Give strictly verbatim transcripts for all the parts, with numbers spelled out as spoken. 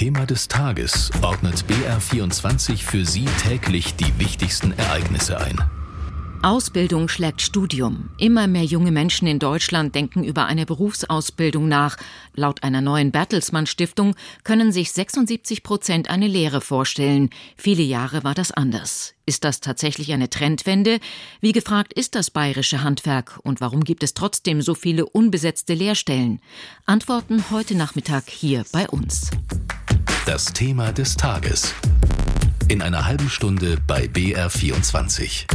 Thema des Tages ordnet B R vierundzwanzig für Sie täglich die wichtigsten Ereignisse ein. Ausbildung schlägt Studium. Immer mehr junge Menschen in Deutschland denken über eine Berufsausbildung nach. Laut einer neuen Bertelsmann Stiftung können sich sechsundsiebzig Prozent eine Lehre vorstellen. Viele Jahre war das anders. Ist das tatsächlich eine Trendwende? Wie gefragt ist das bayerische Handwerk? Und warum gibt es trotzdem so viele unbesetzte Lehrstellen? Antworten heute Nachmittag hier bei uns. Das Thema des Tages. In einer halben Stunde bei B R vierundzwanzig.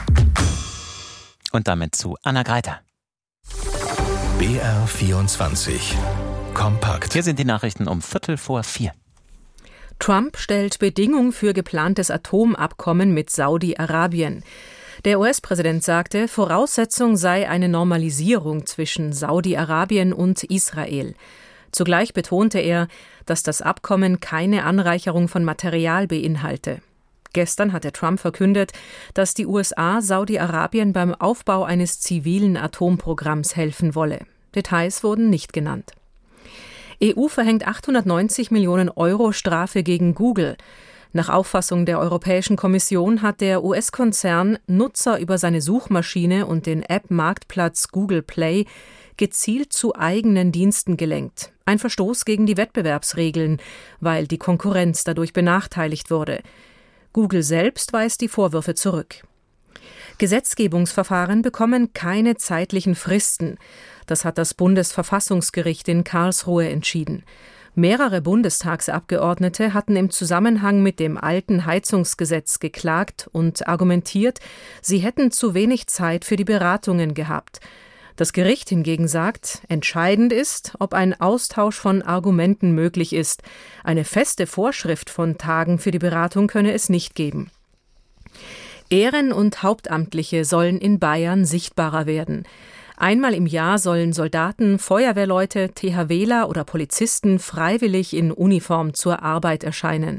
Und damit zu Anna Greiter. B R vierundzwanzig. Kompakt. Hier sind die Nachrichten um Viertel vor vier. Trump stellt Bedingung für geplantes Atomabkommen mit Saudi-Arabien. Der U S-Präsident sagte, Voraussetzung sei eine Normalisierung zwischen Saudi-Arabien und Israel. Zugleich betonte er, dass das Abkommen keine Anreicherung von Material beinhalte. Gestern hatte Trump verkündet, dass die U S A Saudi-Arabien beim Aufbau eines zivilen Atomprogramms helfen wolle. Details wurden nicht genannt. E U verhängt achthundertneunzig Millionen Euro Strafe gegen Google. Nach Auffassung der Europäischen Kommission hat der U S-Konzern Nutzer über seine Suchmaschine und den App-Marktplatz Google Play gezielt zu eigenen Diensten gelenkt. Ein Verstoß gegen die Wettbewerbsregeln, weil die Konkurrenz dadurch benachteiligt wurde. Google selbst weist die Vorwürfe zurück. Gesetzgebungsverfahren bekommen keine zeitlichen Fristen. Das hat das Bundesverfassungsgericht in Karlsruhe entschieden. Mehrere Bundestagsabgeordnete hatten im Zusammenhang mit dem alten Heizungsgesetz geklagt und argumentiert, sie hätten zu wenig Zeit für die Beratungen gehabt. Das Gericht hingegen sagt, entscheidend ist, ob ein Austausch von Argumenten möglich ist. Eine feste Vorschrift von Tagen für die Beratung könne es nicht geben. Ehren- und Hauptamtliche sollen in Bayern sichtbarer werden. Einmal im Jahr sollen Soldaten, Feuerwehrleute, THWler oder Polizisten freiwillig in Uniform zur Arbeit erscheinen.